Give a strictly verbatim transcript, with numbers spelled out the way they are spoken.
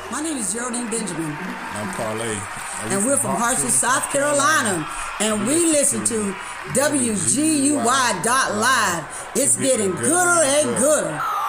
My name is Geraldine Benjamin. I'm Parlay. And, and we're from Hartsville, South Carolina. And we listen to W G U Y dot live. It's getting gooder and gooder.